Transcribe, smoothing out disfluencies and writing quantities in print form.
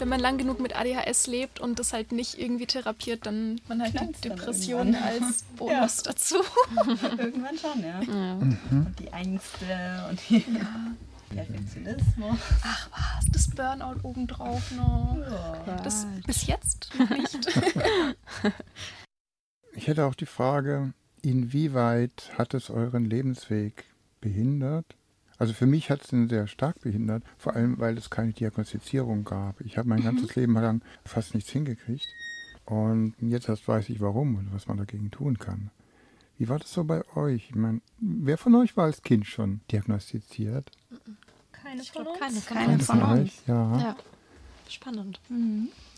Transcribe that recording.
wenn man lang genug mit ADHS lebt und das halt nicht irgendwie therapiert, dann man halt die Depression als Bonus dazu. Irgendwann schon, ja. Und die Ängste und die Perfektionismus. Ach was, das Burnout obendrauf noch. Das bis jetzt noch nicht. Ich hätte auch die Frage, inwieweit hat es euren Lebensweg behindert? Also für mich hat es ihn sehr stark behindert, vor allem weil es keine Diagnostizierung gab. Ich habe mein ganzes Leben lang fast nichts hingekriegt und jetzt erst weiß ich warum und was man dagegen tun kann. Wie war das so bei euch? Ich meine, wer von euch war als Kind schon diagnostiziert? Keine von uns. Keine von uns. Ja. Ja. Spannend.